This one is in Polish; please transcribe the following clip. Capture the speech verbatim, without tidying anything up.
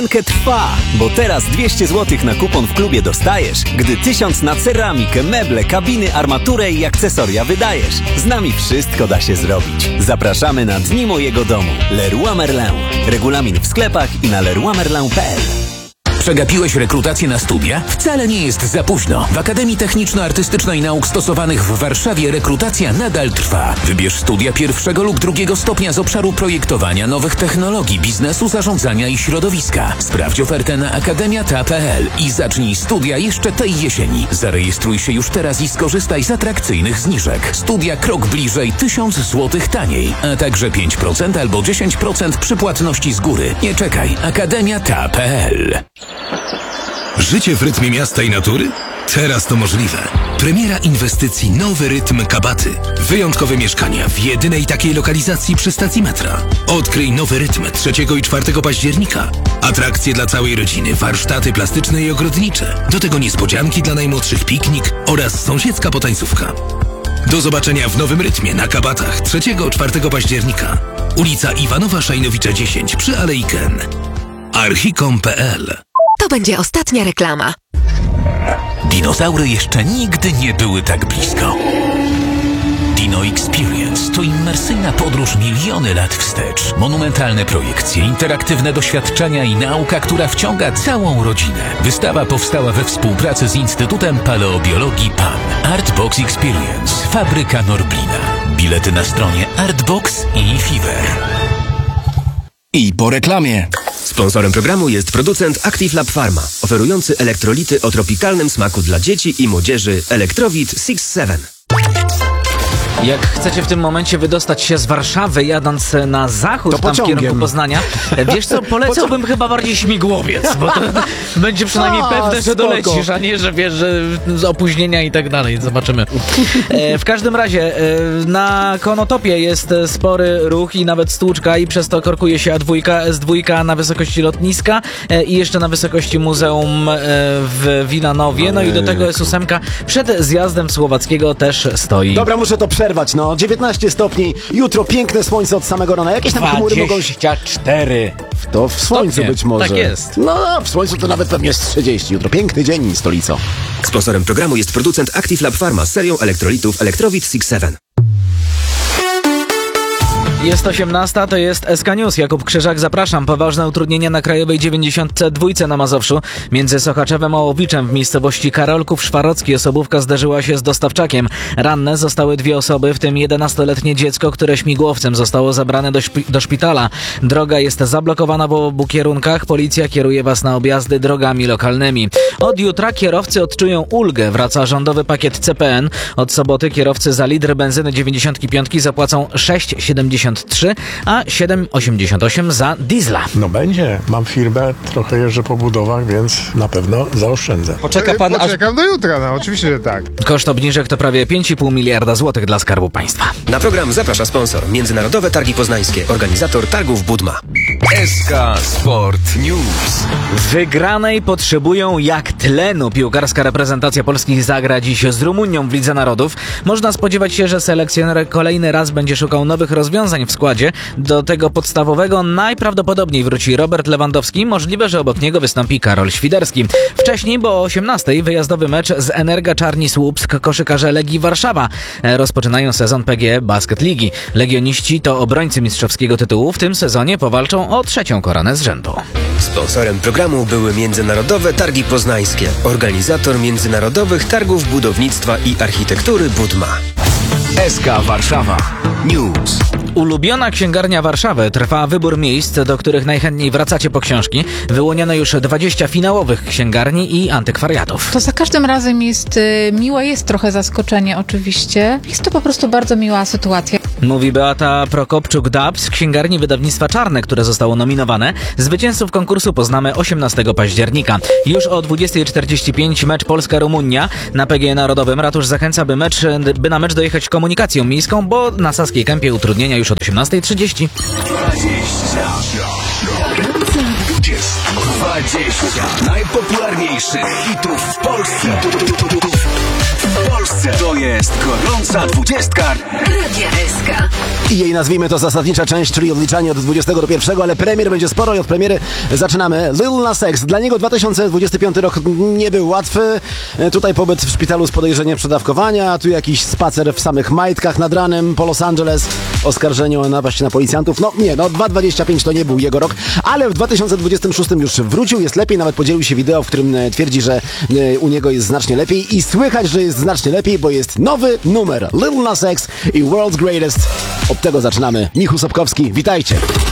Trwa, bo teraz dwieście złotych na kupon w klubie dostajesz, gdy tysiąc na ceramikę, meble, kabiny, armaturę i akcesoria wydajesz. Z nami wszystko da się zrobić. Zapraszamy na Dni Mojego Domu. Leroy Merlin. Regulamin w sklepach i na leroy merlin kropka p l. Przegapiłeś rekrutację na studia? Wcale nie jest za późno. W Akademii Techniczno-Artystycznej Nauk Stosowanych w Warszawie rekrutacja nadal trwa. Wybierz studia pierwszego lub drugiego stopnia z obszaru projektowania nowych technologii, biznesu, zarządzania i środowiska. Sprawdź ofertę na akademia kropka p l i zacznij studia jeszcze tej jesieni. Zarejestruj się już teraz i skorzystaj z atrakcyjnych zniżek. Studia krok bliżej tysiąc złotych taniej, a także pięć procent albo dziesięć procent przy płatności z góry. Nie czekaj. akademia kropka p l. Życie w rytmie miasta i natury? Teraz to możliwe. Premiera inwestycji Nowy Rytm Kabaty. Wyjątkowe mieszkania w jedynej takiej lokalizacji przy stacji metra. Odkryj Nowy Rytm trzeciego i czwartego października. Atrakcje dla całej rodziny, warsztaty plastyczne i ogrodnicze. Do tego niespodzianki dla najmłodszych, piknik oraz sąsiedzka potańcówka. Do zobaczenia w Nowym Rytmie na Kabatach trzeciego i czwartego października. Ulica Iwanowa Szajnowicza dziesięć przy Alei Ken. archicom kropka p l. To będzie ostatnia reklama. Dinozaury jeszcze nigdy nie były tak blisko. Dino Experience to immersyjna podróż miliony lat wstecz. Monumentalne projekcje, interaktywne doświadczenia i nauka, która wciąga całą rodzinę. Wystawa powstała we współpracy z Instytutem Paleobiologii P A N. Artbox Experience. Fabryka Norblina. Bilety na stronie Artbox i Fever. I po reklamie. Sponsorem programu jest producent Active Lab Pharma, oferujący elektrolity o tropikalnym smaku dla dzieci i młodzieży Electrowit six seven. Jak chcecie w tym momencie wydostać się z Warszawy, jadąc na zachód, tam w kierunku Poznania, wiesz co, polecałbym chyba bardziej śmigłowiec, bo to będzie przynajmniej a, pewne, że spoko. dolecisz, a nie, że wiesz, że z opóźnienia i tak dalej. Zobaczymy. E, w każdym razie e, na Konotopie jest spory ruch i nawet stłuczka i przez to korkuje się A dwa, S dwa na wysokości lotniska e, i jeszcze na wysokości muzeum e, w Wilanowie. No i do tego S osiem przed zjazdem Słowackiego też stoi. Dobra, muszę to przerwać. No, dziewiętnaście stopni, jutro piękne słońce od samego rana. Jakieś tam chmury mogą... dwadzieścia cztery. To w słońcu Stopnie. być może. Tak jest. No, w słońcu to nawet pewnie jest trzydzieści. Jutro piękny dzień, stolico. Sponsorem programu jest producent Active Lab Pharma z serią elektrolitów Electrowit six seven. Jest osiemnasta, to jest S K News. Jakub Krzyżak, zapraszam. Poważne utrudnienia na Krajowej dziewięćdziesiąt dwa na Mazowszu. Między Sochaczewem a Ołowiczem w miejscowości Karolków-Szwarocki osobówka zderzyła się z dostawczakiem. Ranne zostały dwie osoby, w tym jedenastoletnie dziecko, które śmigłowcem zostało zabrane do, szpi- do szpitala. Droga jest zablokowana w obu kierunkach. Policja kieruje was na objazdy drogami lokalnymi. Od jutra kierowcy odczują ulgę. Wraca rządowy pakiet C P N. Od soboty kierowcy za litr benzyny dziewięćdziesiąt pięć zapłacą sześć siedemdziesiąt trzy, a siedem osiemdziesiąt osiem za diesla. No będzie. Mam firmę, trochę jeżdżę po budowach, więc na pewno zaoszczędzę. Poczeka pan Poczekam aż... do jutra, no oczywiście, że tak. Koszt obniżek to prawie pięć i pół miliarda złotych dla Skarbu Państwa. Na program zaprasza sponsor Międzynarodowe Targi Poznańskie, organizator targów Budma. S K Sport News. Wygranej potrzebują jak tlenu. Piłkarska reprezentacja Polski zagra dziś z Rumunią w Lidze Narodów. Można spodziewać się, że selekcjoner kolejny raz będzie szukał nowych rozwiązań w składzie. Do tego podstawowego najprawdopodobniej wróci Robert Lewandowski. Możliwe, że obok niego wystąpi Karol Świderski. Wcześniej, bo o osiemnastej wyjazdowy mecz z Energa Czarni Słupsk koszykarze Legii Warszawa. Rozpoczynają sezon P G E Basket Ligi. Legioniści to obrońcy mistrzowskiego tytułu. W tym sezonie powalczą o trzecią koronę z rzędu. Sponsorem programu były Międzynarodowe Targi Poznańskie, organizator Międzynarodowych Targów Budownictwa i Architektury Budma. S K Warszawa News. Ulubiona księgarnia Warszawy. Trwa wybór miejsc, do których najchętniej wracacie po książki. Wyłoniono już dwadzieścia finałowych księgarni i antykwariatów. To za każdym razem jest y, miłe, jest trochę zaskoczenie oczywiście. Jest to po prostu bardzo miła sytuacja. Mówi Beata Prokopczuk-Dab z księgarni wydawnictwa Czarne, które zostało nominowane. Zwycięzców konkursu poznamy osiemnastego października. Już o dwudziestej czterdzieści pięć mecz Polska-Rumunia na P G E Narodowym. Ratusz zachęca, by, mecz, by na mecz dojechać komunikacją miejską, bo na Saskiej Kępie utrudnienia już od osiemnastej trzydzieści. dwadzieścia najpopularniejszych hitów w Polsce. Polsce. To jest gorąca dwudziestka Radia S K. I jej nazwijmy to zasadnicza część, czyli odliczanie od dwudziestego do pierwszego, ale premier będzie sporo i od premiery zaczynamy. Lil Nas X. Dla niego dwa tysiące dwudziesty piąty rok nie był łatwy. Tutaj pobyt w szpitalu z podejrzeniem przedawkowania, tu jakiś spacer w samych majtkach nad ranem po Los Angeles, oskarżenie o napaść na policjantów. No nie, no dwa tysiące dwudziesty piąty to nie był jego rok, ale w dwa tysiące dwudziestym szóstym już wrócił, jest lepiej, nawet podzielił się wideo, w którym twierdzi, że u niego jest znacznie lepiej i słychać, że jest znacznie lepiej, bo jest nowy numer Lil Nas X i World's Greatest. Od tego zaczynamy. Michu Sobkowski, witajcie.